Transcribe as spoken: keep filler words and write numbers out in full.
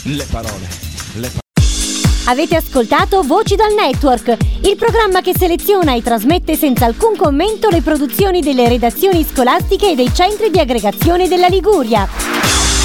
Le parole, le parole. Avete ascoltato Voci dal Network, il programma che seleziona e trasmette senza alcun commento le produzioni delle redazioni scolastiche e dei centri di aggregazione della Liguria.